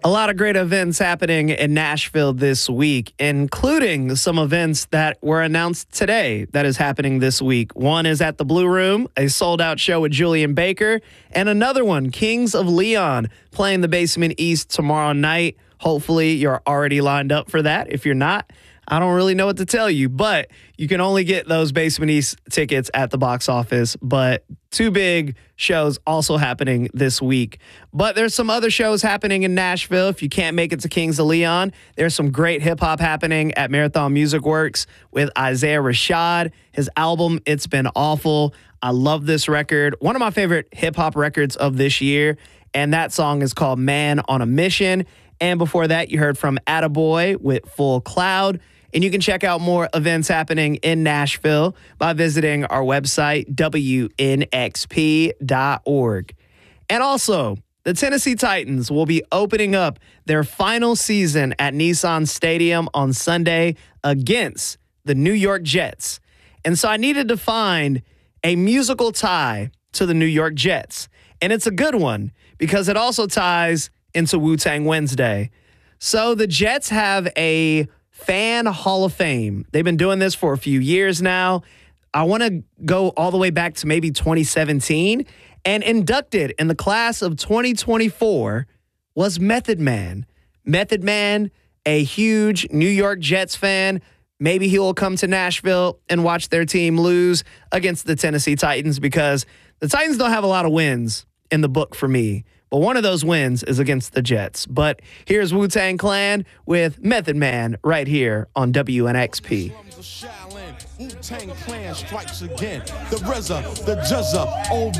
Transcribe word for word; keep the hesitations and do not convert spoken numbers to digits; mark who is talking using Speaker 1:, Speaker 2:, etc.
Speaker 1: A lot of great events happening in Nashville this week, including some events that were announced today that is happening this week. One is at the Blue Room, a sold-out show with Julian Baker, and another one, Kings of Leon, playing the Basement East tomorrow night. Hopefully, you're already lined up for that. If you're not, I don't really know what to tell you, but you can only get those Basement East tickets at the box office. But two big shows also happening this week. But there's some other shows happening in Nashville. If you can't make it to Kings of Leon, there's some great hip-hop happening at Marathon Music Works with Isaiah Rashad. His album, It's Been Awful. I love this record. One of my favorite hip-hop records of this year. And that song is called Man on a Mission. And before that, you heard from Attaboy with Full Cloud. And you can check out more events happening in Nashville by visiting our website, W N X P dot org. And also, the Tennessee Titans will be opening up their final season at Nissan Stadium on Sunday against the New York Jets. And so I needed to find a musical tie to the New York Jets. And it's a good one because it also ties into Wu-Tang Wednesday. So the Jets have a Fan Hall of Fame. They've been doing this for a few years now. I want to go all the way back to maybe twenty seventeen, and inducted in the class of twenty twenty-four was Method Man. Method Man, a huge New York Jets fan. Maybe he will come to Nashville and watch their team lose against the Tennessee Titans because the Titans don't have a lot of wins in the book for me. But one of those wins is against the Jets. But here's Wu-Tang Clan with Method Man right here on W N X P.
Speaker 2: Wu-Tang Clan strikes again. The R Z A, the J Z A,